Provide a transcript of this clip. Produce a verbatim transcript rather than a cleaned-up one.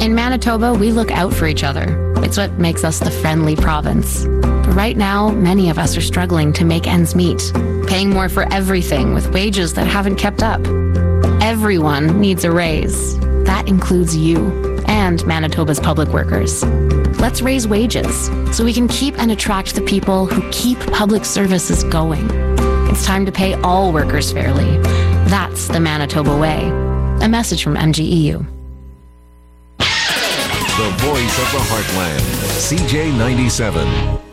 In Manitoba, we look out for each other. It's what makes us the friendly province. But right now, many of us are struggling to make ends meet, paying more for everything with wages that haven't kept up. Everyone needs a raise. That includes you and Manitoba's public workers. Let's raise wages so we can keep and attract the people who keep public services going. It's time to pay all workers fairly. That's the Manitoba way. A message from M G E U. The voice of the heartland, C J ninety-seven.